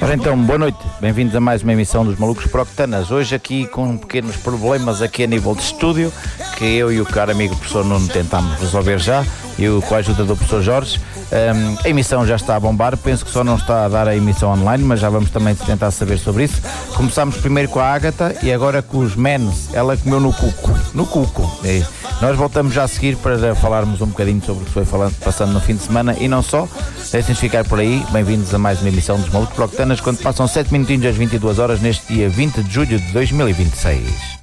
Ora então, boa noite, bem-vindos a mais uma emissão dos Malucos Proctanas. Hoje aqui com pequenos problemas aqui a nível de estúdio, que eu e o caro amigo professor Nuno tentámos resolver já, e com a ajuda do professor Jorge. A emissão já está a bombar, penso que só não está a dar a emissão online, mas já vamos também tentar saber sobre isso. Começámos primeiro com a Ágata e agora com os Menes, ela comeu no cuco. E nós voltamos já a seguir para falarmos um bocadinho sobre o que foi passando no fim de semana e não só. Deixem-nos ficar por aí, bem-vindos a mais uma emissão dos Malucos Proctanas, quando passam 7 minutinhos às 22 horas neste dia 20 de julho de 2026.